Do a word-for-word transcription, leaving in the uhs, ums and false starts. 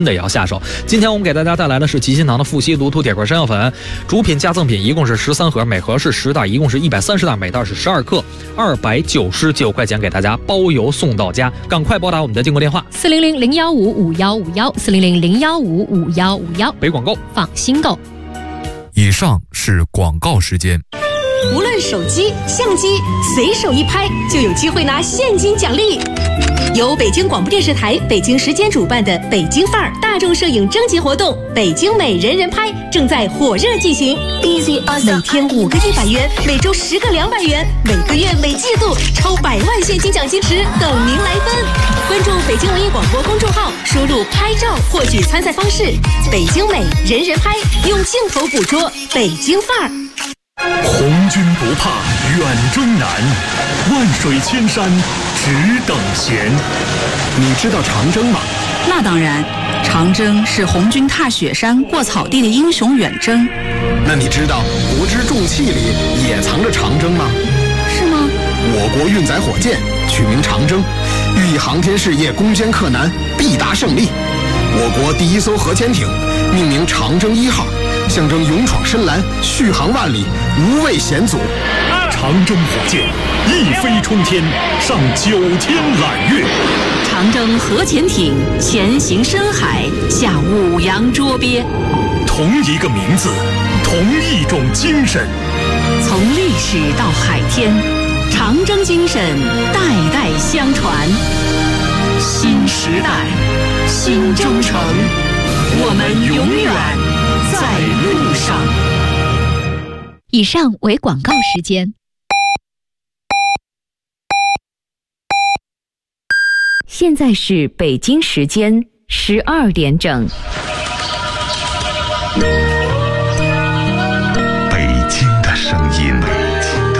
的也要下手。今天我们给大家带来的是吉心堂的富硒毒土铁块山药粉，主品加赠品一共是十三盒，每盒是十袋，一共是一百三十袋，每袋是十二克，二百九十九块钱给大家包邮送到家。赶快拨打我们的订购电话四零零零幺五五幺五幺四零零零幺五五幺五幺， 北广购放心购。 以上是广告时间。 无论手机、相机，随手一拍就有机会拿现金奖励。由北京广播电视台北京时间主办的北京范儿大众摄影征集活动“北京美人人拍”正在火热进行。每天五个一百元，每周十个两百元，每个月每季度超百万现金奖金池等您来分。关注北京文艺广播公众号，输入“拍照”获取参赛方式。北京美人人拍，用镜头捕捉北京范儿。 红军不怕远征难，万水千山只等闲。你知道长征吗？ 那当然，长征是红军踏雪山过草地的英雄远征。 那你知道国之重器里也藏着长征吗？ 是吗？ 我国运载火箭取名长征，寓意航天事业攻坚克难，必达胜利。我国第一艘核潜艇命名长征一号，象征勇闯深蓝，续航万里，无畏险阻。长征火箭一飞冲天，上九天揽月。 长征核潜艇前行深海，下五洋捉鳖。 同一个名字，同一种精神。 从历史到海天，长征精神代代相传。新时代，新征程，我们永远在路上。 以上为广告时间。 现在是北京时间十二点整。